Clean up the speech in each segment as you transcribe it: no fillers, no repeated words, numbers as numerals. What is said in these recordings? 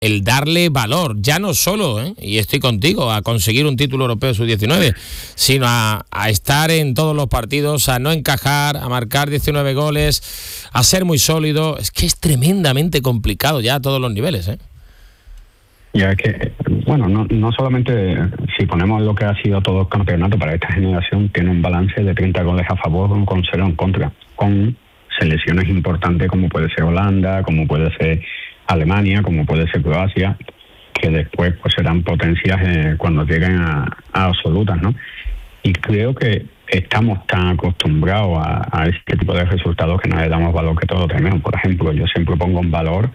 el darle valor, ya no solo, y estoy contigo, a conseguir un título europeo sub-19, sino a estar en todos los partidos, a no encajar, a marcar 19 goles, a ser muy sólido. Es que es tremendamente complicado ya a todos los niveles, Ya es que, bueno, no solamente si ponemos lo que ha sido todo el campeonato para esta generación, tiene un balance de 30 goles a favor con 0 en contra, con selecciones importantes como puede ser Holanda, como puede ser Alemania, como puede ser Croacia, que después pues serán potencias cuando lleguen a absolutas, ¿no? Y creo que estamos tan acostumbrados a este tipo de resultados que no le damos valor que todo tenemos. Por ejemplo, yo siempre pongo en valor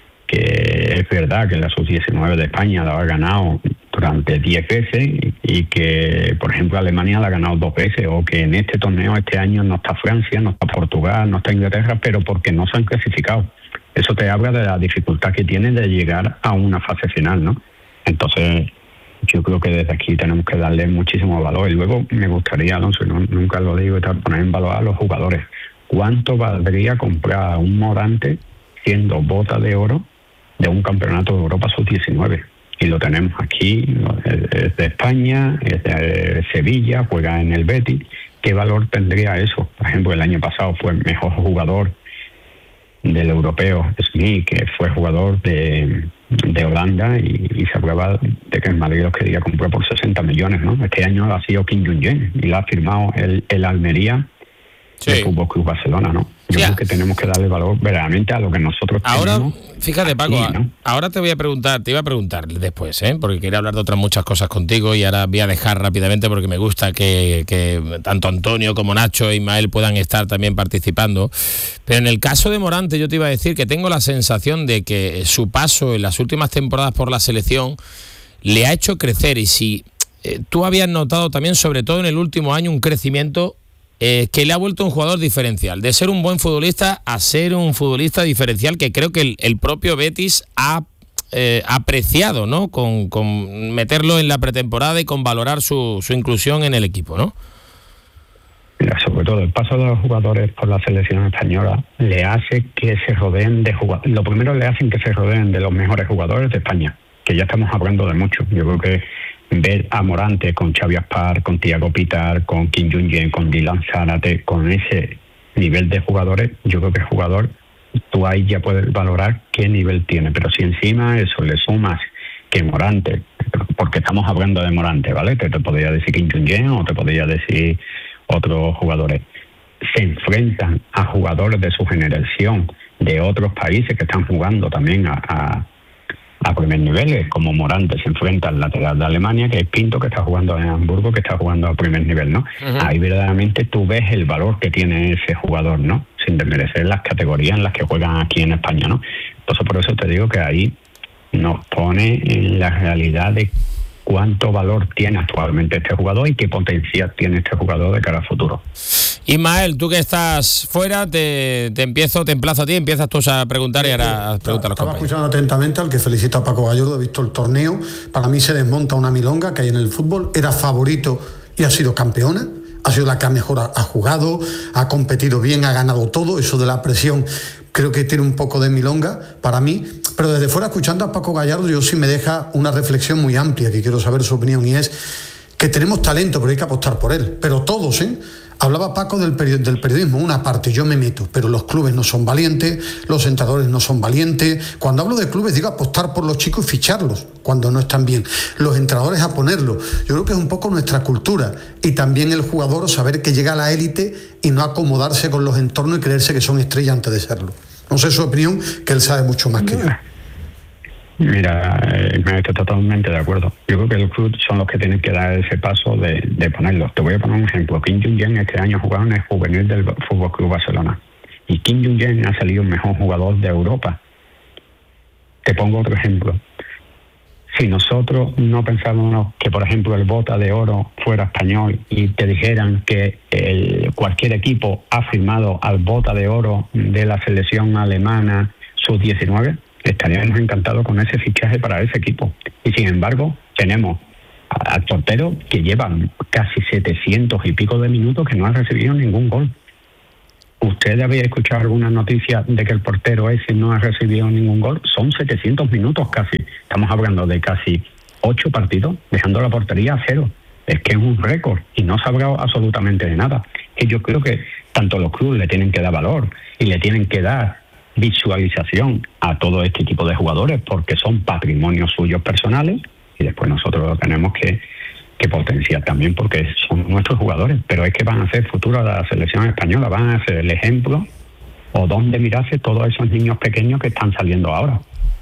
que es verdad que la sub-19 de España la ha ganado durante 10 veces y que, por ejemplo, Alemania la ha ganado 2 veces, o que en este torneo este año no está Francia, no está Portugal, no está Inglaterra, pero porque no se han clasificado. Eso te habla de la dificultad que tienen de llegar a una fase final, ¿no? Entonces, yo creo que desde aquí tenemos que darle muchísimo valor. Y luego me gustaría, Alonso, nunca lo digo, poner en valor a los jugadores. ¿Cuánto valdría comprar un Morante siendo bota de oro de un campeonato de Europa sub-19? Y lo tenemos aquí, es de España, es de Sevilla, juega en el Betis. ¿Qué valor tendría eso? Por ejemplo, el año pasado fue el mejor jugador del europeo Smith, que fue jugador de Holanda, y se hablaba de que el Madrid los quería comprar por 60 millones, ¿no? Este año ha sido Kim Jong-un y lo ha firmado el Almería, sí, del Fútbol Club Barcelona, ¿no? Yo creo que tenemos que darle valor verdaderamente a lo que nosotros ahora tenemos. Fíjate, Paco, aquí, ¿no? Ahora te iba a preguntar después, porque quería hablar de otras muchas cosas contigo, y ahora voy a dejar rápidamente porque me gusta que tanto Antonio como Nacho e Ismael puedan estar también participando. Pero en el caso de Morante, yo te iba a decir que tengo la sensación de que su paso en las últimas temporadas por la selección le ha hecho crecer, y si tú habías notado también, sobre todo en el último año, un crecimiento que le ha vuelto un jugador diferencial, de ser un buen futbolista a ser un futbolista diferencial, que creo que el propio Betis ha apreciado, ¿no? Con meterlo en la pretemporada y con valorar su inclusión en el equipo, ¿no? Mira, sobre todo el paso de los jugadores por la selección española le hace que se rodeen de jugadores. Lo primero, le hacen que se rodeen de los mejores jugadores de España, que ya estamos hablando de mucho. Yo creo que ver a Morante con Xavi Aspar, con Thiago Pitar, con Kim Jong-un, con Dylan Zárate, con ese nivel de jugadores, yo creo que el jugador, tú ahí ya puedes valorar qué nivel tiene. Pero si encima a eso le sumas que Morante, porque estamos hablando de Morante, ¿vale? Te podría decir Kim Jong-un o te podría decir otros jugadores, se enfrentan a jugadores de su generación de otros países que están jugando también a primer nivel, como Morante se enfrenta al lateral de Alemania, que es Pinto, que está jugando en Hamburgo, que está jugando a primer nivel, ¿no? Uh-huh. Ahí verdaderamente tú ves el valor que tiene ese jugador, ¿no? Sin desmerecer las categorías en las que juegan aquí en España, ¿no? Entonces, por eso te digo que ahí nos pone en la realidad de cuánto valor tiene actualmente este jugador y qué potencial tiene este jugador de cara al futuro. Ismael, tú que estás fuera, te emplazo a ti, empiezas tú a preguntar y ahora pregunta a los compañeros. Estaba escuchando atentamente al que felicita a Paco Gallardo, he visto el torneo, para mí se desmonta una milonga que hay en el fútbol, era favorito y ha sido campeona, ha sido la que mejor ha jugado, ha competido bien, ha ganado todo, eso de la presión creo que tiene un poco de milonga para mí, pero desde fuera escuchando a Paco Gallardo yo sí me deja una reflexión muy amplia que quiero saber su opinión, y es que tenemos talento pero hay que apostar por él, pero todos, Hablaba Paco del periodismo, una parte, yo me meto, pero los clubes no son valientes, los entrenadores no son valientes. Cuando hablo de clubes digo apostar por los chicos y ficharlos cuando no están bien. Los entrenadores a ponerlos. Yo creo que es un poco nuestra cultura. Y también el jugador saber que llega a la élite y no acomodarse con los entornos y creerse que son estrellas antes de serlo. No sé su opinión, que él sabe mucho más que yo. Mira, me estoy totalmente de acuerdo. Yo creo que los clubes son los que tienen que dar ese paso de ponerlos. Te voy a poner un ejemplo. Kim Jong-un este año jugaba en el juvenil del Fútbol Club Barcelona. Y Kim Jong-un ha salido el mejor jugador de Europa. Te pongo otro ejemplo. Si nosotros no pensamos que, por ejemplo, el Bota de Oro fuera español y te dijeran que cualquier equipo ha firmado al Bota de Oro de la selección alemana sub-19, estaríamos encantados con ese fichaje para ese equipo. Y sin embargo, tenemos al portero que llevan casi 700 y pico de minutos que no ha recibido ningún gol. ¿Usted había escuchado alguna noticia de que el portero ese no ha recibido ningún gol? Son 700 minutos casi. Estamos hablando de casi 8 partidos, dejando la portería a 0. Es que es un récord y no se ha hablado absolutamente de nada. Y yo creo que tanto los clubes le tienen que dar valor y le tienen que dar visualización a todo este tipo de jugadores porque son patrimonios suyos personales y después nosotros lo tenemos que potenciar también porque son nuestros jugadores, pero es que van a ser futuro de la selección española, van a ser el ejemplo o donde mirarse todos esos niños pequeños que están saliendo ahora.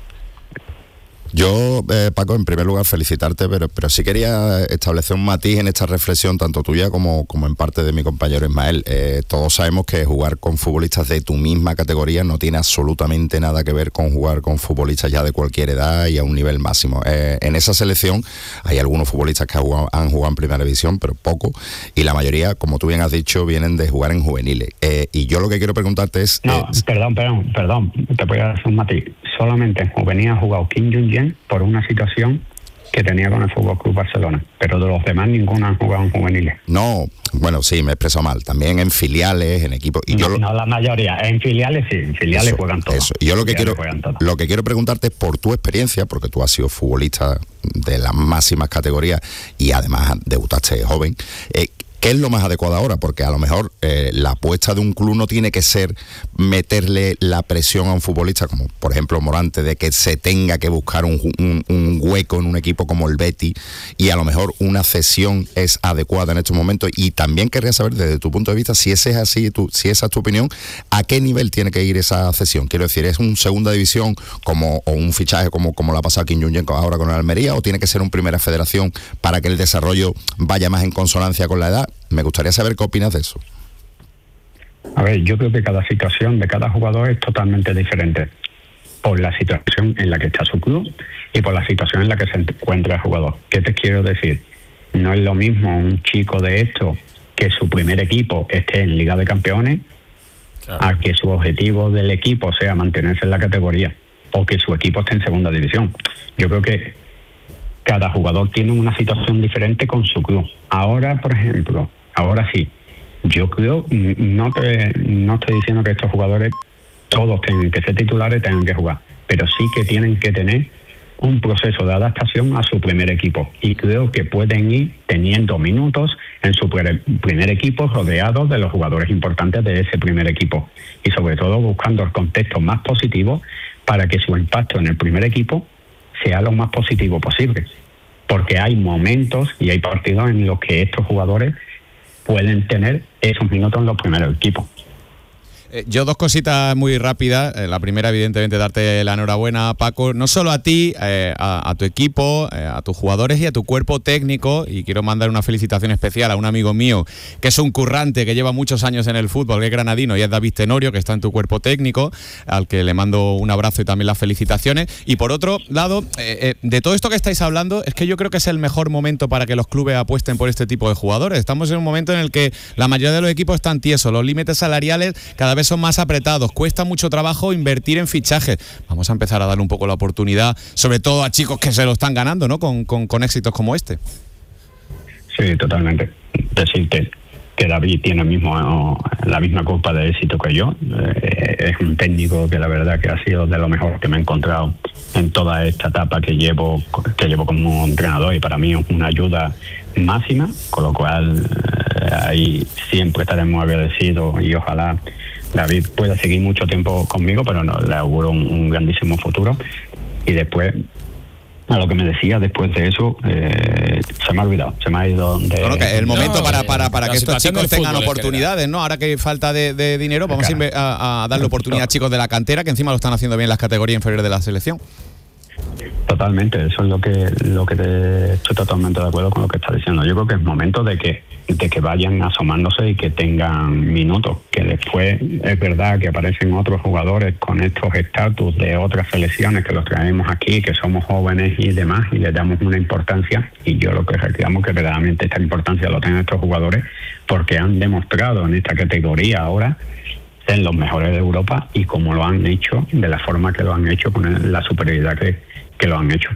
Yo, Paco, en primer lugar felicitarte, pero sí quería establecer un matiz en esta reflexión, tanto tuya como en parte de mi compañero Ismael. Todos sabemos que jugar con futbolistas de tu misma categoría no tiene absolutamente nada que ver con jugar con futbolistas ya de cualquier edad y a un nivel máximo. En esa selección hay algunos futbolistas que han jugado en primera división, pero poco, y la mayoría, como tú bien has dicho, vienen de jugar en juveniles. Y yo lo que quiero preguntarte es... Perdón, te voy a hacer un matiz. Solamente en juvenil ha jugado Kim Jong-un por una situación que tenía con el Fútbol Club Barcelona, pero de los demás ninguno han jugado en juveniles. No, bueno, sí, me he expresado mal. También en filiales, en equipos. No, la mayoría. En filiales sí, en filiales eso, juegan todos. Eso. Y yo lo que quiero preguntarte es por tu experiencia, porque tú has sido futbolista de las máximas categorías y además debutaste joven. ¿Qué es lo más adecuado ahora? Porque a lo mejor la apuesta de un club no tiene que ser meterle la presión a un futbolista, como por ejemplo Morante, de que se tenga que buscar un hueco en un equipo como el Betis, y a lo mejor una cesión es adecuada en estos momentos. Y también querría saber desde tu punto de vista, si ese es así, si esa es tu opinión, ¿a qué nivel tiene que ir esa cesión? Quiero decir, ¿es un segunda división o un fichaje como la ha pasado Kim Jong-un ahora con el Almería, o tiene que ser un primera federación para que el desarrollo vaya más en consonancia con la edad? Me gustaría saber qué opinas de eso. A ver, yo creo que cada situación de cada jugador es totalmente diferente por la situación en la que está su club y por la situación en la que se encuentra el jugador. ¿Qué te quiero decir? No es lo mismo un chico de esto que su primer equipo esté en Liga de Campeones, claro, a que su objetivo del equipo sea mantenerse en la categoría o que su equipo esté en segunda división. Yo creo que cada jugador tiene una situación diferente con su club. Ahora, por ejemplo, ahora sí, yo creo, no estoy diciendo que estos jugadores todos tengan que ser titulares y tengan que jugar, pero sí que tienen que tener un proceso de adaptación a su primer equipo. Y creo que pueden ir teniendo minutos en su primer equipo rodeados de los jugadores importantes de ese primer equipo. Y sobre todo buscando el contexto más positivo para que su impacto en el primer equipo sea lo más positivo posible, porque hay momentos y hay partidos en los que estos jugadores pueden tener esos minutos en los primeros equipos. Yo dos cositas muy rápidas. La primera, evidentemente, darte la enhorabuena, Paco, no solo a ti, a tu equipo, a tus jugadores y a tu cuerpo técnico. Y quiero mandar una felicitación especial a un amigo mío que es un currante, que lleva muchos años en el fútbol, que es granadino, y es David Tenorio, que está en tu cuerpo técnico, al que le mando un abrazo y también las felicitaciones. Y por otro lado, de todo esto que estáis hablando, es que yo creo que es el mejor momento para que los clubes apuesten por este tipo de jugadores. Estamos en un momento en el que la mayoría de los equipos están tiesos, los límites salariales cada vez son más apretados, cuesta mucho trabajo invertir en fichajes. Vamos a empezar a darle un poco la oportunidad, sobre todo a chicos que se lo están ganando, ¿no? Con éxitos como este. Sí, totalmente. Decirte que David tiene la misma culpa de éxito que yo. Es un técnico que la verdad que ha sido de lo mejor que me he encontrado en toda esta etapa que llevo como entrenador, y para mí es una ayuda máxima, con lo cual ahí siempre estaremos agradecidos, y ojalá David pueda seguir mucho tiempo conmigo, pero no, le auguro un grandísimo futuro. Y después, a lo que me decía después de eso, se me ha olvidado, se me ha ido de... Bueno, que el momento para que estos chicos tengan oportunidades, ¿no? Ahora que hay falta de dinero, vamos a darle oportunidad a chicos de la cantera, que encima lo están haciendo bien en las categorías inferiores de la selección. Totalmente, eso es lo que estoy totalmente de acuerdo con lo que está diciendo. Yo creo que es momento de que vayan asomándose y que tengan minutos, que después es verdad que aparecen otros jugadores con estos estatus de otras selecciones que los traemos aquí, que somos jóvenes y demás, y les damos una importancia, y yo lo que reclamo que verdaderamente esta importancia lo tengan estos jugadores, porque han demostrado en esta categoría ahora ser los mejores de Europa, y como lo han hecho, de la forma que lo han hecho, con la superioridad que lo han hecho.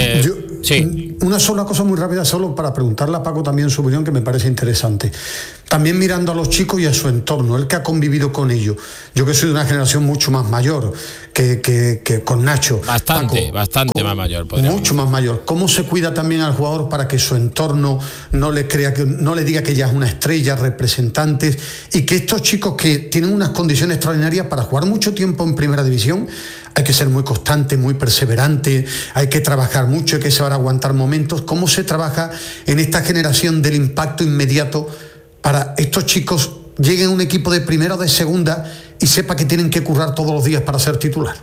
Sí. Una sola cosa muy rápida, solo para preguntarle a Paco también su opinión, que me parece interesante. también mirando a los chicos y a su entorno, él que ha convivido con ellos. Yo que soy de una generación mucho más mayor que con Nacho. Bastante más mayor. Mucho más mayor. ¿Cómo se cuida también al jugador para que su entorno no le diga que ya es una estrella, representante, y que estos chicos que tienen unas condiciones extraordinarias para jugar mucho tiempo en primera división, hay que ser muy constante, muy perseverante, hay que trabajar mucho, hay que saber aguantar momentos? ¿Cómo se trabaja en esta generación del impacto inmediato para estos chicos lleguen a un equipo de primera o de segunda y sepa que tienen que currar todos los días para ser titular?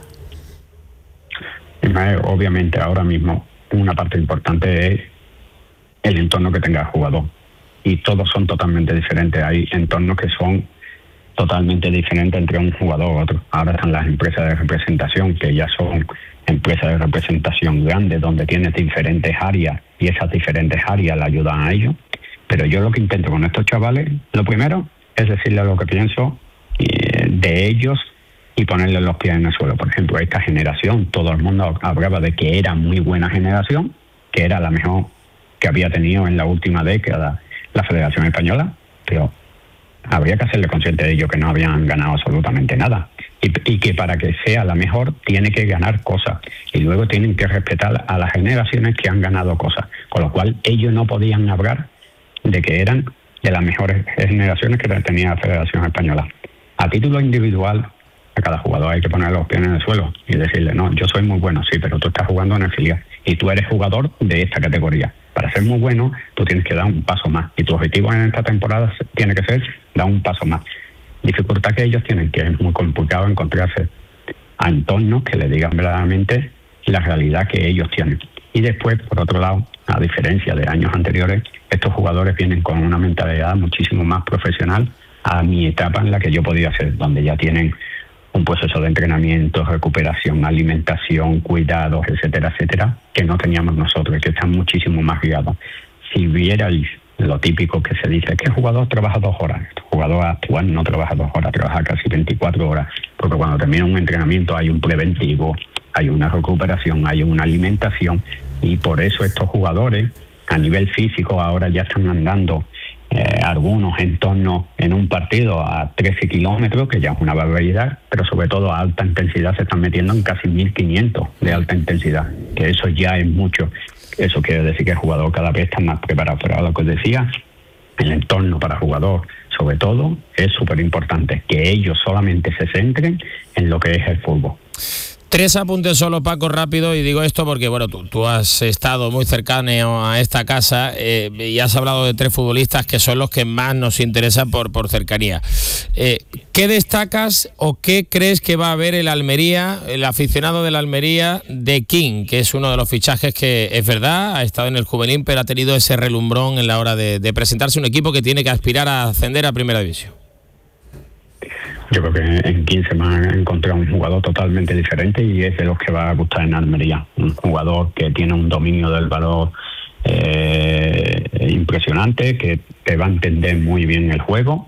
Obviamente ahora mismo una parte importante es el entorno que tenga el jugador, y todos son totalmente diferentes. Hay entornos que son totalmente diferentes entre un jugador y otro. Ahora están las empresas de representación, que ya son empresas de representación grandes, donde tienes diferentes áreas y esas diferentes áreas le ayudan a ellos. Pero yo lo que intento con estos chavales, lo primero es decirles lo que pienso de ellos y ponerles los pies en el suelo. Por ejemplo, esta generación, todo el mundo hablaba de que era muy buena generación, que era la mejor que había tenido en la última década la Federación Española, pero habría que hacerle consciente de ello que no habían ganado absolutamente nada, y que para que sea la mejor tiene que ganar cosas, y luego tienen que respetar a las generaciones que han ganado cosas, con lo cual ellos no podían hablar de que eran de las mejores generaciones que tenía la Federación Española. A título individual, a cada jugador hay que poner los pies en el suelo y decirle: no, yo soy muy bueno, sí, pero tú estás jugando en el filial y tú eres jugador de esta categoría. Para ser muy bueno, tú tienes que dar un paso más, y tu objetivo en esta temporada tiene que ser dar un paso más. Dificultad que ellos tienen, que es muy complicado encontrarse a entornos que le digan verdaderamente la realidad que ellos tienen. Y después, por otro lado, a diferencia de años anteriores, estos jugadores vienen con una mentalidad muchísimo más profesional a mi etapa en la que yo podía ser, donde ya tienen un proceso de entrenamiento, recuperación, alimentación, cuidados, etcétera, etcétera, que no teníamos nosotros, que están muchísimo más guiados. Si vierais lo típico que se dice, que el jugador trabaja 2 horas, el jugador actual no trabaja 2 horas, trabaja casi 24 horas, porque cuando termina un entrenamiento hay un preventivo, hay una recuperación, hay una alimentación, y por eso estos jugadores a nivel físico ahora ya están andando algunos en torno en un partido a 13 kilómetros, que ya es una barbaridad, pero sobre todo a alta intensidad se están metiendo en casi 1500 de alta intensidad, que eso ya es mucho. Eso quiere decir que el jugador cada vez está más preparado. Pero lo que os decía, el entorno para el jugador, sobre todo, es súper importante, que ellos solamente se centren en lo que es el fútbol. 3 apuntes solo, Paco, rápido, y digo esto porque bueno, tú has estado muy cercano a esta casa y has hablado de 3 futbolistas que son los que más nos interesan por cercanía. ¿Qué destacas o qué crees que va a ver el Almería, el aficionado del Almería, de King, que es uno de los fichajes que es verdad, ha estado en el juvenil, pero ha tenido ese relumbrón en la hora de presentarse un equipo que tiene que aspirar a ascender a Primera División? Yo creo que en 15 me han encontrado un jugador totalmente diferente, y es de los que va a gustar en Almería. Un jugador que tiene un dominio del balón impresionante, que te va a entender muy bien el juego,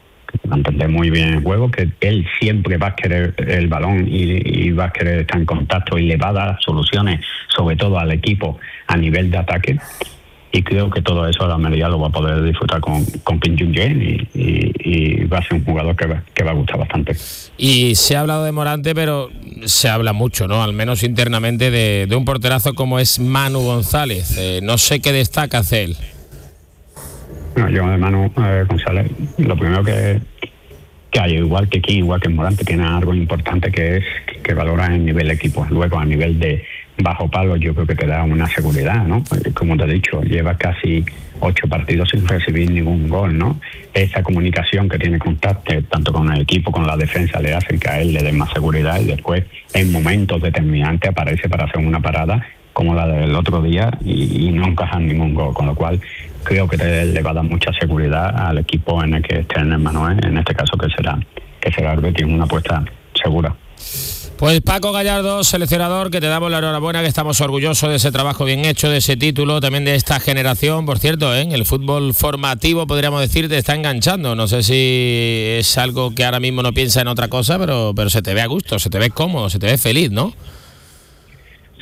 que él siempre va a querer el balón y va a querer estar en contacto, y le va a dar soluciones, sobre todo al equipo a nivel de ataque. Y creo que todo eso la Almería lo va a poder disfrutar con Kim Jong-un, y va a ser un jugador que va a gustar bastante. Y se ha hablado de Morante, pero se habla mucho, ¿no? Al menos internamente, de un porterazo como es Manu González. No sé qué destaca hace él. No, yo de Manu González, lo primero que hay, igual que Kim, igual que Morante, tiene algo importante, que es que valora el nivel equipo. Luego, a nivel de bajo palo, yo creo que te da una seguridad, ¿no? Como te he dicho, lleva casi 8 partidos sin recibir ningún gol, ¿no? Esa comunicación que tiene contacto tanto con el equipo, con la defensa, le hace que a él le dé más seguridad, y después en momentos determinantes aparece para hacer una parada como la del otro día y no encajar ningún gol, con lo cual creo que le va a dar mucha seguridad al equipo en el que esté en el Manuel, en este caso que será el Betis, una apuesta segura. Pues Paco Gallardo, seleccionador, que te damos la enhorabuena, que estamos orgullosos de ese trabajo bien hecho, de ese título, también de esta generación. Por cierto, el fútbol formativo, podríamos decir, te está enganchando. No sé si es algo que ahora mismo no piensa en otra cosa, pero se te ve a gusto, se te ve cómodo, se te ve feliz, ¿no?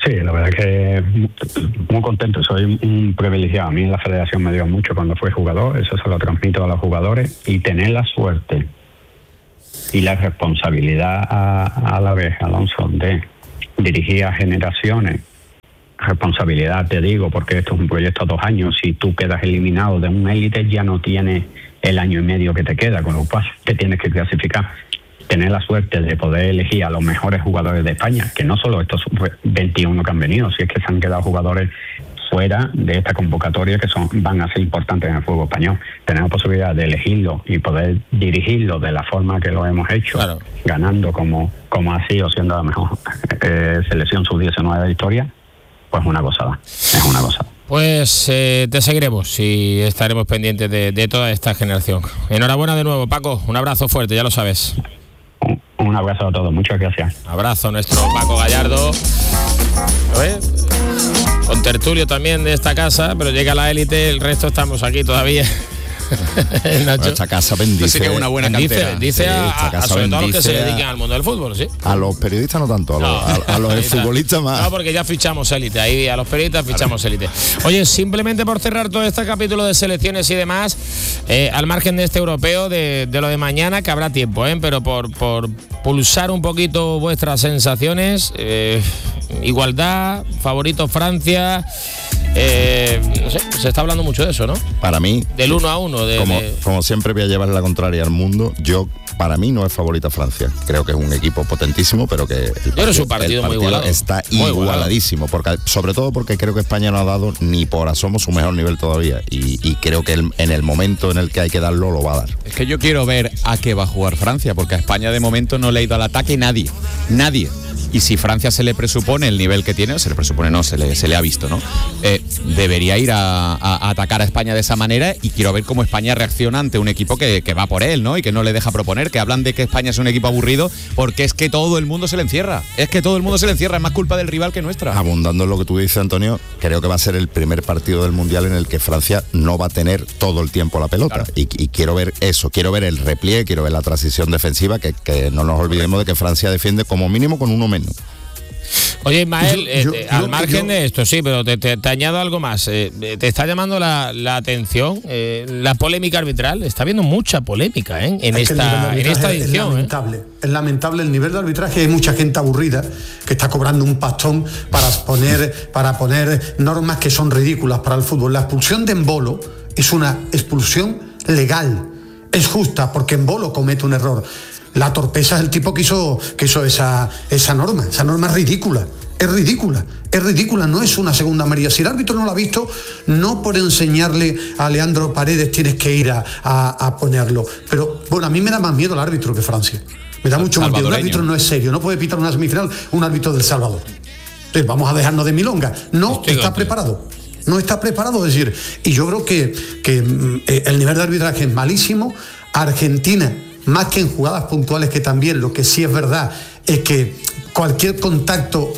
Sí, la verdad es que muy contento, soy un privilegiado. A mí la federación me dio mucho cuando fui jugador, eso se lo transmito a los jugadores, y tener la suerte y la responsabilidad a la vez, Alonso, de dirigir a generaciones. Responsabilidad, te digo, porque esto es un proyecto a 2 años. Si tú quedas eliminado de un élite, ya no tienes el año y medio que te queda, con lo cual te tienes que clasificar. Tener la suerte de poder elegir a los mejores jugadores de España, que no solo estos 21 que han venido, si es que se han quedado jugadores fuera de esta convocatoria que van a ser importantes en el fútbol español. Tenemos posibilidad de elegirlo y poder dirigirlo de la forma que lo hemos hecho, claro, ganando como ha sido, siendo la mejor selección sub-19 de la historia, pues es una gozada. Pues te seguiremos y estaremos pendientes de toda esta generación. Enhorabuena de nuevo, Paco, un abrazo fuerte, ya lo sabes. Un abrazo a todos, muchas gracias. Abrazo a nuestro Paco Gallardo. Con tertulio también de esta casa, pero llega la élite, el resto estamos aquí todavía. Nacho. Esta casa bendice. Que es una buena cantera. Dice sobre todo a los que se dediquen al mundo del fútbol, ¿sí? A los periodistas no tanto, a los futbolistas más. No, porque ya fichamos élite, ahí a los periodistas fichamos élite. Oye, simplemente por cerrar todo este capítulo de selecciones y demás, al margen de este europeo, de lo de mañana, que habrá tiempo, pero por pulsar un poquito vuestras sensaciones, igualdad, favorito Francia, no sé, se está hablando mucho de eso, ¿no? Para mí, del 1-1. Como siempre voy a llevar la contraria al mundo, para mí no es favorita Francia. Creo que es un equipo potentísimo, pero que el partido muy igualado. Está igualadísimo, sobre todo porque creo que España no ha dado ni por asomo su mejor nivel todavía, y creo que en el momento en el que hay que darlo, lo va a dar. Es que yo quiero ver a qué va a jugar Francia, porque a España de momento no le ha ido al ataque nadie. Y si Francia se le presupone el nivel que tiene, se le ha visto, ¿no? Debería ir a atacar a España de esa manera, y quiero ver cómo España reacciona ante un equipo que va por él, ¿no? Y que no le deja proponer, que hablan de que España es un equipo aburrido, porque es que todo el mundo se le encierra. Es más culpa del rival que nuestra. Abundando en lo que tú dices, Antonio, creo que va a ser el primer partido del Mundial en el que Francia no va a tener todo el tiempo la pelota. Claro. Y quiero ver eso, quiero ver el repliegue, quiero ver la transición defensiva, que no nos olvidemos de que Francia defiende como mínimo con uno menos. Oye, Ismael, al margen de esto, sí, pero te añado algo más. Te está llamando la atención la polémica arbitral. Está habiendo mucha polémica en esta edición. Es lamentable el nivel de arbitraje. Hay mucha gente aburrida que está cobrando un pastón para poner normas que son ridículas para el fútbol. La expulsión de Embolo es una expulsión legal. Es justa porque Embolo comete un error. La torpeza es el tipo que hizo esa norma. Esa norma es ridícula. Es ridícula, no es una segunda amarilla. Si el árbitro no lo ha visto, no por enseñarle a Leandro Paredes tienes que ir a ponerlo. Pero bueno, a mí me da más miedo el árbitro que Francia. Me da mucho más miedo. Un árbitro no es serio, no puede pitar una semifinal un árbitro del Salvador. Entonces, vamos a dejarnos de milonga. No está preparado, es decir, y yo creo que el nivel de arbitraje es malísimo. Argentina, más que en jugadas puntuales, que también, lo que sí es verdad es que cualquier contacto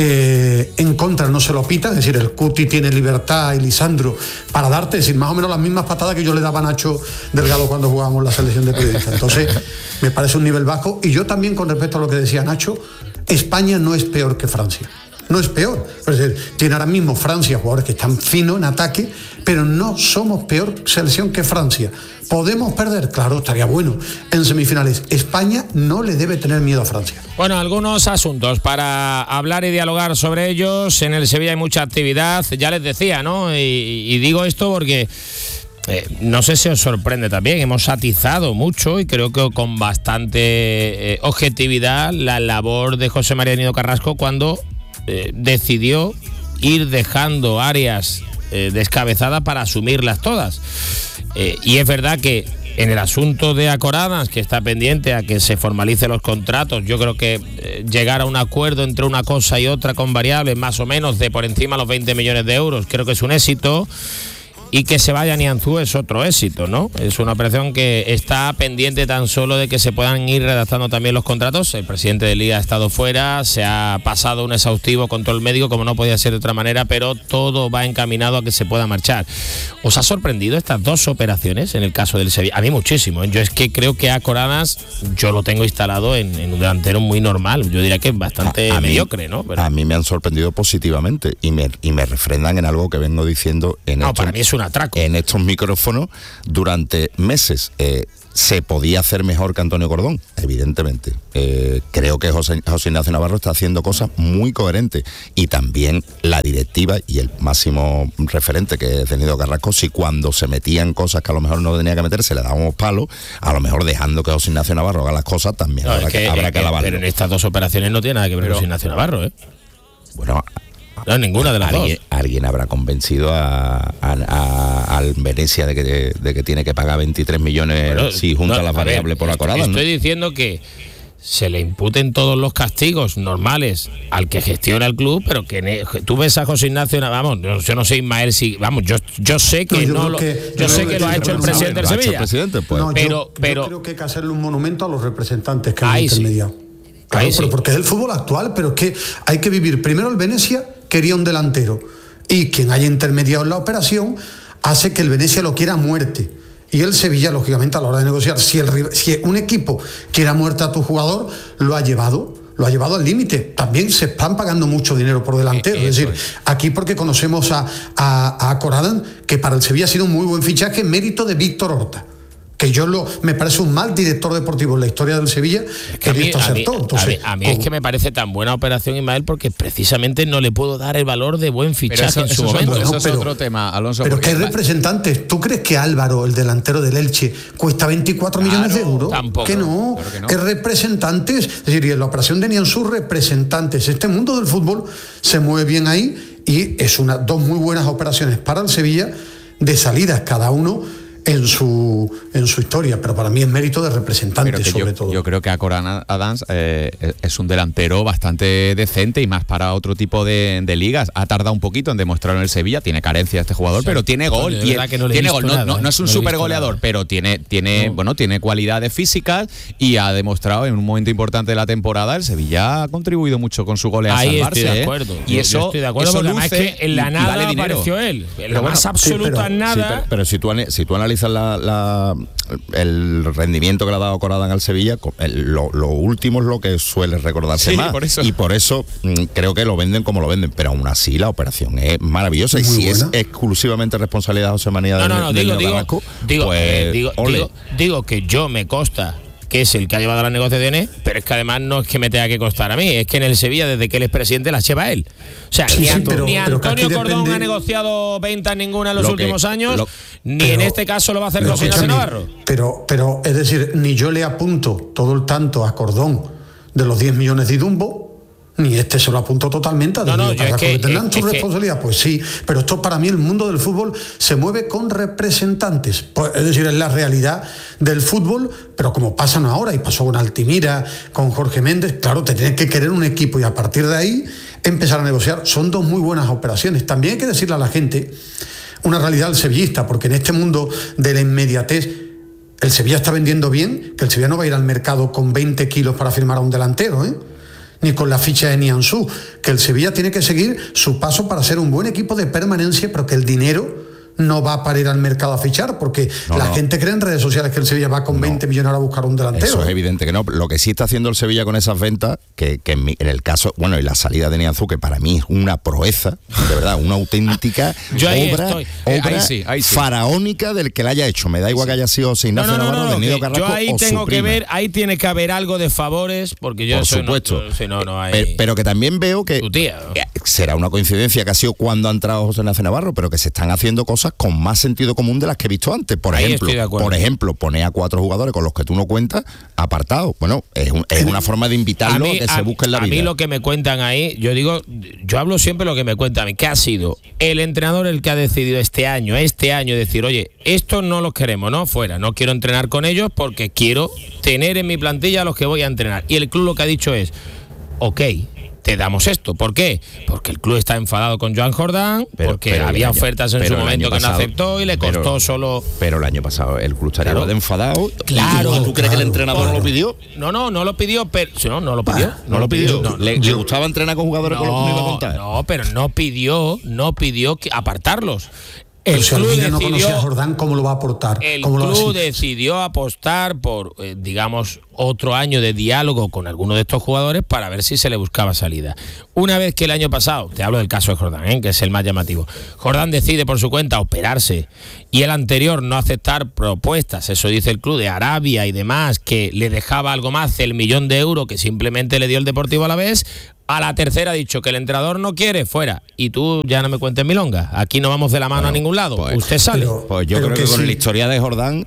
en contra no se lo pita, es decir, el Cuti tiene libertad y Lisandro para darte, es decir, más o menos las mismas patadas que yo le daba a Nacho Delgado cuando jugábamos la selección de periodistas. Entonces, me parece un nivel bajo. Y yo también, con respecto a lo que decía Nacho, España no es peor que Francia. No es peor. Es decir, tiene ahora mismo Francia jugadores que están finos en ataque, pero no somos peor selección que Francia. ¿Podemos perder? Claro, estaría bueno en semifinales. España no le debe tener miedo a Francia. Bueno, algunos asuntos para hablar y dialogar sobre ellos. En el Sevilla hay mucha actividad, ya les decía, ¿no? Y digo esto porque no sé si os sorprende también. Hemos atizado mucho y creo que con bastante objetividad la labor de José María Nido Carrasco cuando decidió ir dejando áreas descabezadas para asumirlas todas. Y es verdad que en el asunto de Akoradas, que está pendiente a que se formalicen los contratos, yo creo que llegar a un acuerdo entre una cosa y otra con variables más o menos de por encima de los 20 millones de euros, creo que es un éxito. Y que se vaya Nianzú es otro éxito, ¿no? Es una operación que está pendiente tan solo de que se puedan ir redactando también los contratos. El presidente de Liga ha estado fuera, se ha pasado un exhaustivo control médico, como no podía ser de otra manera, pero todo va encaminado a que se pueda marchar. ¿Os ha sorprendido estas dos operaciones en el caso del Sevilla? A mí muchísimo, ¿eh? Yo es que creo que a Coradas yo lo tengo instalado en un delantero muy normal. Yo diría que es bastante mediocre, ¿no? Pero... A mí me han sorprendido positivamente y me refrendan en algo que vengo diciendo para mí es un atraco. En estos micrófonos durante meses. Se podía hacer mejor que Antonio Cordón, evidentemente. Creo que José Ignacio Navarro está haciendo cosas muy coherentes, y también la directiva y el máximo referente, que es Cenido Carrasco, si cuando se metían cosas que a lo mejor no tenía que meterse le dábamos palos, a lo mejor dejando que José Ignacio Navarro haga las cosas también habrá que alabarlo. Pero en estas dos operaciones no tiene nada que ver con José Ignacio Navarro, ¿eh? Bueno, no, ninguna de las dos. Alguien habrá convencido al Venezia de que tiene que pagar 23 millones si junta las variables por la Corada. Estoy diciendo que se le imputen todos los castigos normales al que gestiona el club, pero que tú ves a José Ignacio, vamos, yo no sé Ismael si, vamos, yo sé que lo ha hecho el presidente del Sevilla. Yo creo que hay que hacerle un monumento a los representantes que han intermediado. Claro, porque es el fútbol actual, pero es que hay que vivir. Primero el Venezia quería un delantero, y quien haya intermediado en la operación hace que el Venezia lo quiera a muerte. Y el Sevilla, lógicamente, a la hora de negociar, si un equipo quiere a muerte a tu jugador, lo ha llevado al límite. También se están pagando mucho dinero por delantero. Es decir, aquí porque conocemos a Corada, que para el Sevilla ha sido un muy buen fichaje, mérito de Víctor Horta, que me parece un mal director deportivo en la historia del Sevilla, que esto acertó. Entonces, a mí es que me parece tan buena operación, Ismael, porque precisamente no le puedo dar el valor de buen fichaje en su momento. Eso es otro tema, Alonso. Pero que hay representantes. ¿Tú crees que Álvaro, el delantero del Elche, cuesta 24 millones de euros? Tampoco. Que no. Que representantes, es decir, y en la operación de Nianzú, representantes. Este mundo del fútbol se mueve bien ahí, y es dos muy buenas operaciones para el Sevilla, de salidas cada uno en su historia, pero para mí es mérito de representantes, sobre todo. Yo creo que Coran Adams es un delantero bastante decente, y más para otro tipo de ligas. Ha tardado un poquito en demostrarlo en el Sevilla, tiene carencia este jugador, pero tiene gol. Tiene gol. No es un super goleador, pero tiene cualidades físicas, y ha demostrado en un momento importante de la temporada. El Sevilla ha contribuido mucho con su gol a salvarse. Estoy de acuerdo. Y eso estoy de acuerdo, porque además es que en la nada apareció él. En la más absoluta nada. Pero si tú analizas el rendimiento que le ha dado Corada al Sevilla, lo último es lo que suele recordarse más. Y por eso creo que lo venden como lo venden, pero aún así la operación es maravillosa. Y si es exclusivamente responsabilidad de José María digo que yo me consta que es el que ha llevado las negociaciones, pero es que además no es que me tenga que costar a mí, es que en el Sevilla, desde que él es presidente, las lleva él. O sea, ni Antonio Cordón ha negociado ventas ninguna en los últimos años, ni en este caso lo va a hacer José Ignacio Navarro. Pero, es decir, ni yo le apunto todo el tanto a Cordón de los 10 millones de Dumbo, ni se lo apunto totalmente a ¿tendrán su responsabilidad? Pues sí, pero esto, para mí, el mundo del fútbol se mueve con representantes. Pues, es decir, es la realidad del fútbol, pero como pasan ahora, y pasó con Altimira, con Jorge Méndez, claro, te tienes que querer un equipo, y a partir de ahí empezar a negociar. Son dos muy buenas operaciones. También hay que decirle a la gente una realidad del sevillista, porque en este mundo de la inmediatez, el Sevilla está vendiendo bien, que el Sevilla no va a ir al mercado con 20 kilos para firmar a un delantero, ni con la ficha de Nianzú, que el Sevilla tiene que seguir su paso para ser un buen equipo de permanencia, pero que el dinero no va para ir al mercado a fichar, porque gente cree en redes sociales que el Sevilla va con 20 millones a buscar un delantero. Eso es evidente que no. Lo que sí está haciendo el Sevilla con esas ventas, que en el caso, y la salida de Nianzú, que para mí es una proeza, de verdad, una auténtica obra faraónica del que la haya hecho. Me da igual que haya sido José Ignacio Navarro, Cenido Carrasco, yo ahí tengo que ver, ahí tiene que haber algo de favores, porque yo por supuesto. No hay... pero que también veo que será una coincidencia que ha sido cuando ha entrado José Ignacio Navarro, pero que se están haciendo cosas con más sentido común de las que he visto antes. Por ejemplo, pone a 4 jugadores con los que tú no cuentas apartados. Bueno, es una forma de invitarlo a que se busquen la vida. A mí lo que me cuentan ahí, yo hablo siempre lo que me cuentan a mí, que ha sido el entrenador el que ha decidido este año decir, oye, estos no los queremos, ¿no? Fuera, no quiero entrenar con ellos porque quiero tener en mi plantilla a los que voy a entrenar. Y el club lo que ha dicho es, ok, te damos esto. ¿Por qué? Porque el club está enfadado con Joan Jordán, porque había ofertas en su momento que no aceptó y le costó solo... Pero el año pasado el club estaría igual de enfadado. Claro. ¿Tú crees que el entrenador no lo pidió? No lo pidió, pero... No lo pidió. No lo pidió. ¿Le gustaba entrenar con jugadores con los que no iba a contar? No, pero no pidió que apartarlos. El club no conocía a Jordán, ¿cómo lo va a aportar? El club decidió apostar por, digamos, otro año de diálogo con alguno de estos jugadores para ver si se le buscaba salida. Una vez que el año pasado, te hablo del caso de Jordán, que es el más llamativo, Jordán decide por su cuenta operarse y el anterior no aceptar propuestas, eso dice el club, de Arabia y demás, que le dejaba algo más del 1 millón de euros que simplemente le dio el Deportivo Alavés. A la tercera ha dicho que el entrenador no quiere, fuera. Y tú ya no me cuentes milonga. Aquí no vamos de la mano a ningún lado. Pues, usted sale. Pues yo creo que con la historia de Jordán,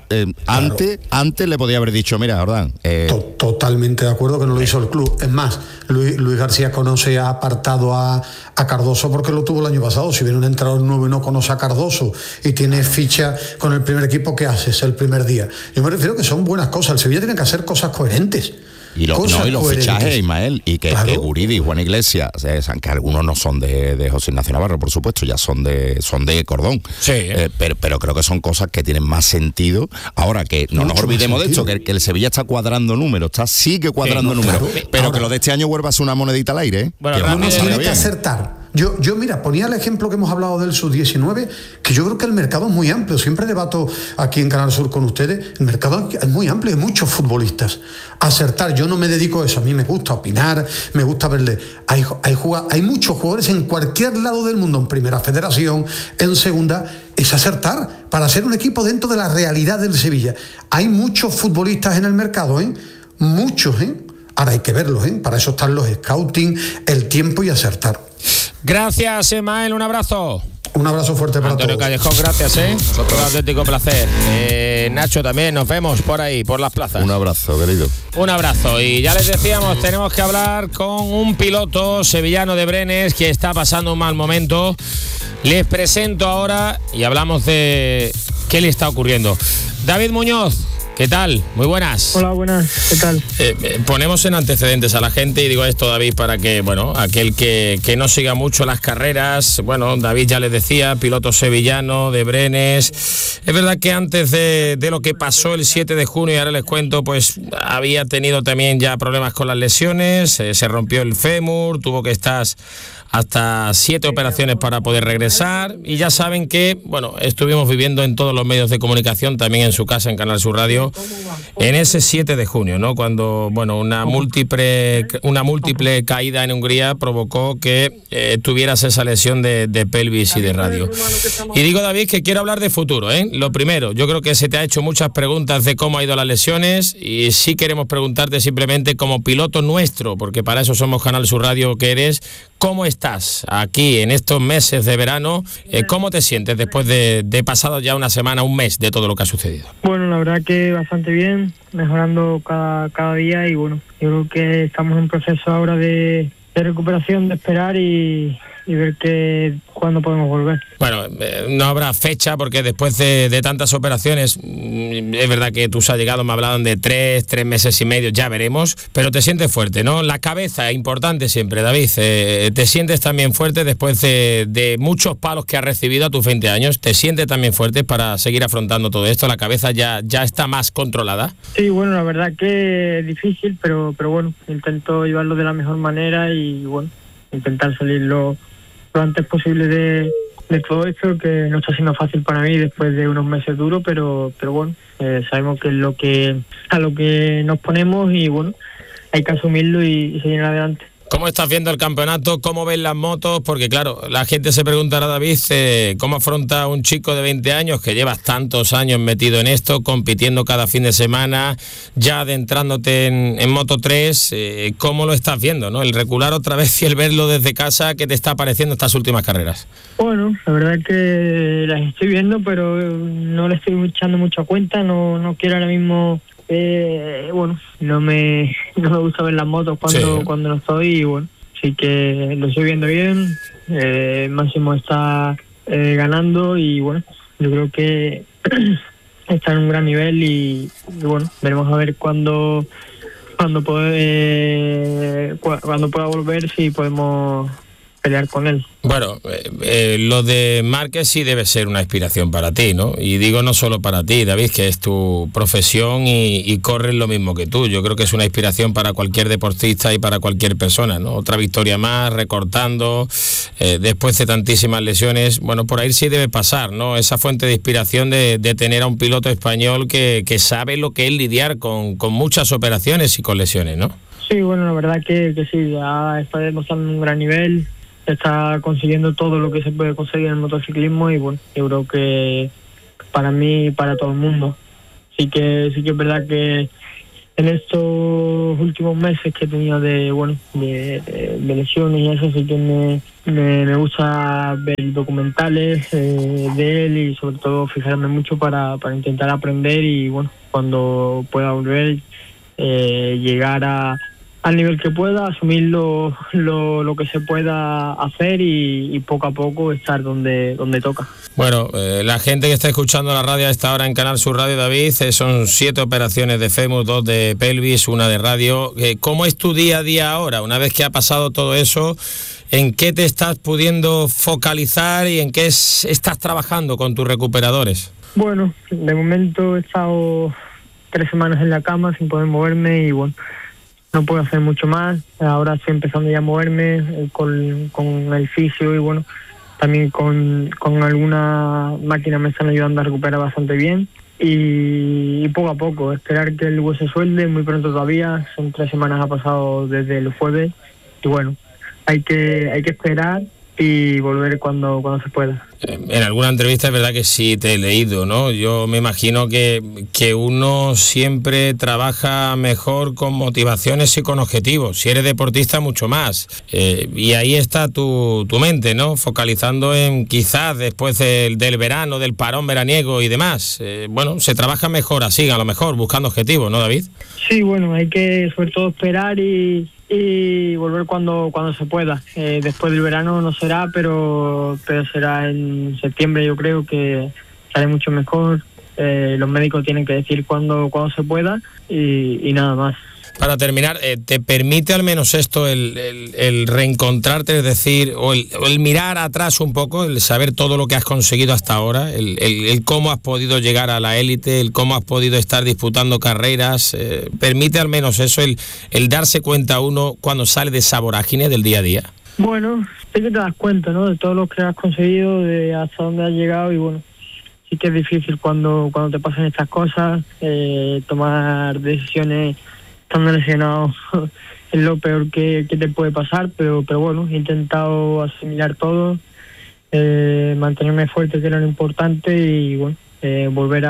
antes le podía haber dicho, mira, Jordán... Totalmente de acuerdo que no lo hizo el club. Es más, Luis García conoce, ha apartado a Cardoso porque lo tuvo el año pasado. Si viene un entrenador nuevo y no conoce a Cardoso y tiene ficha con el primer equipo, ¿qué haces el primer día? Yo me refiero que son buenas cosas. El Sevilla tiene que hacer cosas coherentes. Y los fichajes, Ismael, y que Guridi y Juan Iglesias, que algunos no son de José Ignacio Navarro, por supuesto, ya son de Cordón. Sí. Pero creo que son cosas que tienen más sentido. Ahora, que no nos olvidemos de esto, que el Sevilla está cuadrando números, sigue cuadrando números. Claro. Pero ahora, que lo de este año vuelva a ser una monedita al aire. Bueno, que uno tiene que acertar. Yo, mira, ponía el ejemplo que hemos hablado del Sub-19, que yo creo que el mercado es muy amplio. Siempre debato aquí en Canal Sur con ustedes. El mercado es muy amplio, hay muchos futbolistas. Acertar, yo no me dedico a eso. A mí me gusta opinar, me gusta verle. Hay muchos jugadores en cualquier lado del mundo, en Primera Federación, en Segunda. Es acertar para ser un equipo dentro de la realidad del Sevilla. Hay muchos futbolistas en el mercado, muchos, Ahora hay que verlos, Para eso están los scouting, el tiempo y acertar. Gracias, Emael, un abrazo. Un abrazo fuerte para Antonio todos. Callejón, gracias, un auténtico placer. Nacho también, nos vemos por ahí, por las plazas. Un abrazo, querido. Un abrazo. Y ya les decíamos, tenemos que hablar con un piloto sevillano de Brenes que está pasando un mal momento. Les presento ahora y hablamos de qué le está ocurriendo. David Muñoz. ¿Qué tal? Muy buenas. Hola, buenas. ¿Qué tal? Ponemos en antecedentes a la gente y digo esto, David, para que, aquel que no siga mucho las carreras, David ya les decía, piloto sevillano de Brenes. Es verdad que antes de lo que pasó el 7 de junio, y ahora les cuento, pues había tenido también ya problemas con las lesiones, se rompió el fémur, tuvo que estar hasta 7 operaciones para poder regresar y ya saben que, estuvimos viviendo en todos los medios de comunicación, también en su casa, en Canal Sur Radio, en ese 7 de junio, ¿no? Cuando, una múltiple caída en Hungría provocó que tuvieras esa lesión de pelvis y de radio. Y digo, David, que quiero hablar de futuro, Lo primero, yo creo que se te ha hecho muchas preguntas de cómo ha ido las lesiones y sí queremos preguntarte simplemente como piloto nuestro, porque para eso somos Canal Sur Radio que eres, ¿cómo estás aquí en estos meses de verano? ¿Cómo te sientes después de pasado ya una semana, un mes de todo lo que ha sucedido? Bueno, la verdad que bastante bien, mejorando cada día y yo creo que estamos en proceso ahora de recuperación, de esperar y ver cuándo podemos volver. No habrá fecha porque después de tantas operaciones, es verdad que tus allegados me hablaban de 3 meses y medio, ya veremos, pero te sientes fuerte, ¿no? La cabeza es importante siempre, David. Te sientes también fuerte después de muchos palos que has recibido a tus 20 años. ¿Te sientes también fuerte para seguir afrontando todo esto? ¿La cabeza ya está más controlada? Sí, la verdad que es difícil, pero intento llevarlo de la mejor manera y intentar salir lo antes posible de todo esto, que no está siendo fácil para mí después de unos meses duros, pero sabemos que es a lo que nos ponemos y hay que asumirlo y seguir adelante. ¿Cómo estás viendo el campeonato? ¿Cómo ves las motos? Porque claro, la gente se preguntará, David, ¿cómo afronta un chico de 20 años que llevas tantos años metido en esto, compitiendo cada fin de semana, ya adentrándote en Moto 3? ¿Cómo lo estás viendo, no? El recular otra vez y el verlo desde casa, ¿qué te está pareciendo estas últimas carreras? La verdad es que las estoy viendo, pero no le estoy echando mucha cuenta, no quiero ahora mismo... no me gusta ver las motos cuando no estoy y sí que lo estoy viendo bien. Máximo está ganando y yo creo que está en un gran nivel y veremos a ver cuándo cuando pueda volver, sí podemos pelear con él. Bueno, lo de Márquez sí debe ser una inspiración para ti, ¿no? Y digo no solo para ti, David, que es tu profesión y corres lo mismo que tú. Yo creo que es una inspiración para cualquier deportista y para cualquier persona, ¿no? Otra victoria más, recortando, después de tantísimas lesiones. Bueno, por ahí sí debe pasar, ¿no? Esa fuente de inspiración de tener a un piloto español que sabe lo que es lidiar con muchas operaciones y con lesiones, ¿no? Sí, bueno, la verdad que sí, ya está demostrando un gran nivel. Está consiguiendo todo lo que se puede conseguir en el motociclismo y bueno, yo creo que para mí y para todo el mundo. Sí que es verdad que en estos últimos meses que he tenido de lesiones y eso, sí que me gusta ver documentales de él y sobre todo fijarme mucho para intentar aprender y bueno, cuando pueda volver llegar al nivel que pueda, asumir lo que se pueda hacer y poco a poco estar donde toca. Bueno, la gente que está escuchando la radio a esta hora en Canal Sur Radio, David, son 7 operaciones de fémur, 2 de pelvis, 1 de radio. ¿Cómo es tu día a día ahora? Una vez que ha pasado todo eso, ¿en qué te estás pudiendo focalizar y en qué estás trabajando con tus recuperadores? Bueno, de momento he estado 3 semanas en la cama sin poder moverme y bueno, no puedo hacer mucho más. Ahora estoy empezando ya a moverme con el fisio y bueno, también con alguna máquina me están ayudando a recuperar bastante bien y poco a poco, esperar que el hueso suelde muy pronto todavía. Son 3 semanas ha pasado desde el jueves y bueno, hay que esperar y volver cuando se pueda. En alguna entrevista es verdad que sí te he leído, ¿no? Yo me imagino que uno siempre trabaja mejor con motivaciones y con objetivos. Si eres deportista, mucho más. Y ahí está tu mente, ¿no? Focalizando en quizás después del verano, del parón veraniego y demás. Bueno, se trabaja mejor así, a lo mejor, buscando objetivos, ¿no, David? Sí, bueno, hay que sobre todo esperar y volver cuando se pueda. Después del verano no será, pero será en septiembre. Yo creo que estaré mucho mejor. Los médicos tienen que decir cuándo se pueda y nada más. Para terminar, ¿te permite al menos esto el reencontrarte, es decir, o el mirar atrás un poco, el saber todo lo que has conseguido hasta ahora, el cómo has podido llegar a la élite, el cómo has podido estar disputando carreras? ¿Permite al menos eso, el darse cuenta uno cuando sale de esa vorágine del día a día? Bueno, sí que te das cuenta, ¿no?, de todo lo que has conseguido, de hasta dónde has llegado y bueno, sí que es difícil cuando te pasan estas cosas, tomar decisiones estando lesionado es lo peor que te puede pasar, pero bueno, he intentado asimilar todo, mantenerme fuerte, que era lo importante, y bueno, volver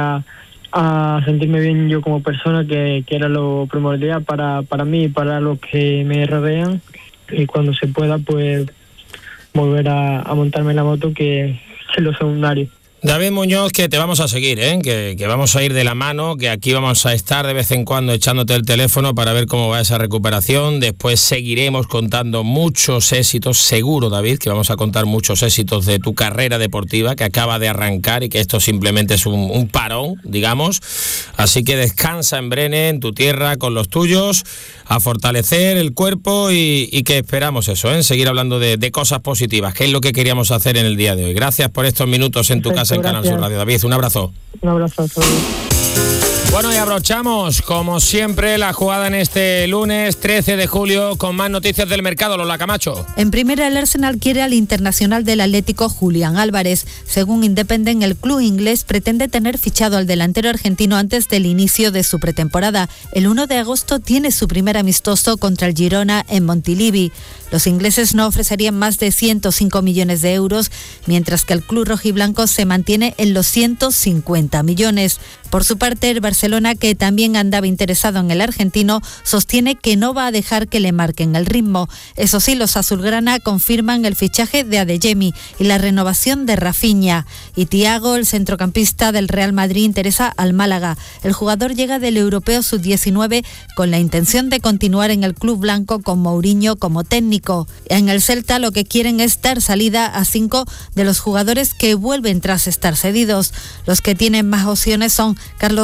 a sentirme bien yo como persona, que era lo primordial para mí y para los que me rodean, y cuando se pueda pues volver a montarme en la moto, que es lo secundario. David Muñoz, que te vamos a seguir, que vamos a ir de la mano, que aquí vamos a estar de vez en cuando echándote el teléfono para ver cómo va esa recuperación. Después seguiremos contando muchos éxitos, seguro, David, que vamos a contar muchos éxitos de tu carrera deportiva que acaba de arrancar y que esto simplemente es un parón, digamos. Así que descansa en Brene, en tu tierra, con los tuyos, a fortalecer el cuerpo y que esperamos eso, seguir hablando de cosas positivas, que es lo que queríamos hacer en el día de hoy. Gracias por estos minutos en tu casa en Canal Sur Radio. David, un abrazo. Un abrazo a todos. Bueno, y abrochamos, como siempre, la jugada en este lunes 13 de julio con más noticias del mercado. Lola Camacho. En primera, el Arsenal quiere al internacional del Atlético Julián Álvarez. Según Independent, el club inglés pretende tener fichado al delantero argentino antes del inicio de su pretemporada. El 1 de agosto tiene su primer amistoso contra el Girona en Montilivi. Los ingleses no ofrecerían más de 105 millones de euros, mientras que el club rojiblanco se mantiene en los 150 millones. Por su parte, el Barcelona, que también andaba interesado en el argentino, sostiene que no va a dejar que le marquen el ritmo. Eso sí, los azulgrana confirman el fichaje de Adeyemi y la renovación de Rafinha. Y Thiago, el centrocampista del Real Madrid, interesa al Málaga. El jugador llega del Europeo Sub-19 con la intención de continuar en el club blanco con Mourinho como técnico. En el Celta lo que quieren es dar salida a 5 de los jugadores que vuelven tras estar cedidos. Los que tienen más opciones son Carlos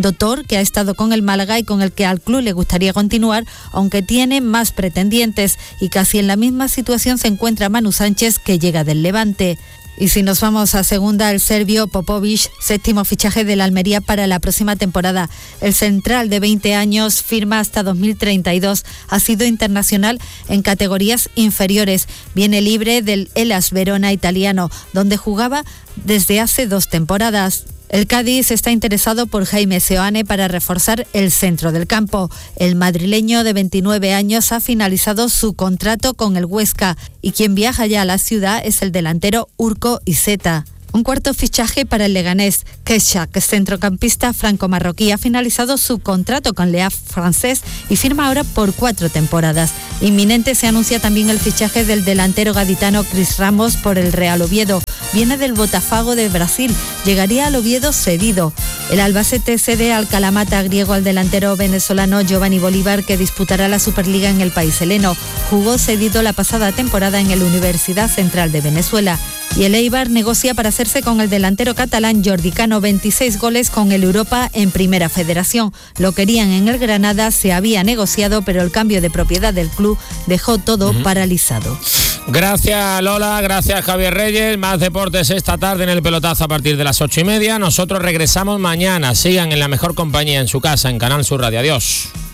Doctor, que ha estado con el Málaga y con el que al club le gustaría continuar, aunque tiene más pretendientes, y casi en la misma situación se encuentra Manu Sánchez, que llega del Levante. Y si nos vamos a segunda, el serbio Popovic, séptimo fichaje de la Almería para la próxima temporada. El central de 20 años firma hasta 2032. Ha sido internacional en categorías inferiores. Viene libre del Hellas Verona italiano, donde jugaba desde hace 2 temporadas. El Cádiz está interesado por Jaime Seoane para reforzar el centro del campo. El madrileño de 29 años ha finalizado su contrato con el Huesca y quien viaja ya a la ciudad es el delantero Urko Iseta. Un cuarto fichaje para el Leganés. Keshak, centrocampista franco-marroquí, ha finalizado su contrato con Le Havre francés y firma ahora por 4 temporadas. Inminente se anuncia también el fichaje del delantero gaditano Cris Ramos por el Real Oviedo. Viene del Botafogo de Brasil, llegaría al Oviedo cedido. El Albacete cede al Kalamata griego al delantero venezolano Giovanni Bolívar, que disputará la Superliga en el país heleno. Jugó cedido la pasada temporada en el Universidad Central de Venezuela. Y el Eibar negocia para hacerse con el delantero catalán Jordi Cano, 26 goles con el Europa en Primera Federación. Lo querían en el Granada, se había negociado, pero el cambio de propiedad del club dejó todo paralizado. Gracias Lola, gracias Javier Reyes. Más deportes esta tarde en El Pelotazo a partir de las 8:30. Nosotros regresamos mañana. Sigan en la mejor compañía en su casa, en Canal Sur Radio. Adiós.